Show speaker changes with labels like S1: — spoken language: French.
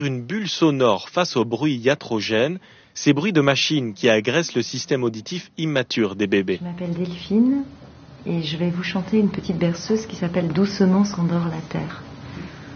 S1: Une bulle sonore face aux bruits iatrogènes, ces bruits de machines qui agressent le système auditif immature des bébés.
S2: Je m'appelle Delphine et je vais vous chanter une petite berceuse qui s'appelle Doucement s'endort la terre.